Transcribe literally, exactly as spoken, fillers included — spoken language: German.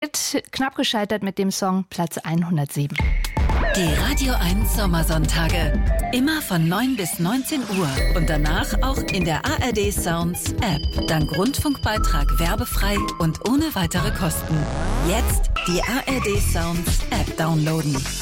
gespielt, knapp gescheitert mit dem Song Platz hundertsieben. Die Radio eins Sommersonntage. Immer von neun bis neunzehn Uhr und danach auch in der A R D Sounds App. Dank Rundfunkbeitrag werbefrei und ohne weitere Kosten. Jetzt die A R D Sounds App downloaden.